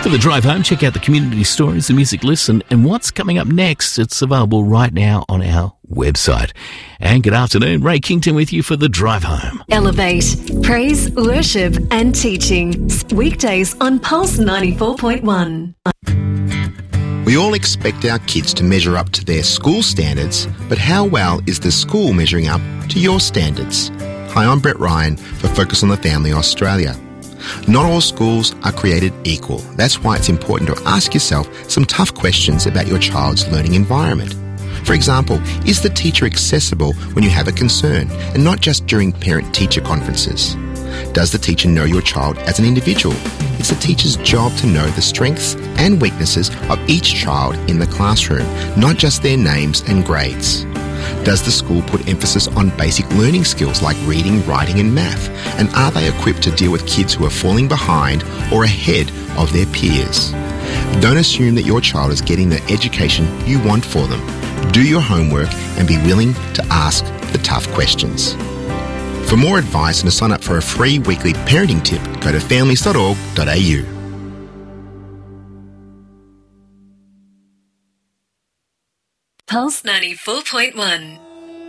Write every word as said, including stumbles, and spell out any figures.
For the drive home, check out the community stories, the music lists, and, and what's coming up next. It's available right now on our website. And good afternoon, Ray Kington with you for the drive home. Elevate, praise, worship and teaching. Weekdays on Pulse ninety-four point one. We all expect our kids to measure up to their school standards, but how well is the school measuring up to your standards? Hi, I'm Brett Ryan for Focus on the Family Australia. Not all schools are created equal. That's why it's important to ask yourself some tough questions about your child's learning environment. For example, is the teacher accessible when you have a concern, and not just during parent-teacher conferences? Does the teacher know your child as an individual? It's the teacher's job to know the strengths and weaknesses of each child in the classroom, not just their names and grades. Does the school put emphasis on basic learning skills like reading, writing and math? And are they equipped to deal with kids who are falling behind or ahead of their peers? Don't assume that your child is getting the education you want for them. Do your homework and be willing to ask the tough questions. For more advice and to sign up for a free weekly parenting tip, go to families dot org dot a u. Pulse ninety-four point one.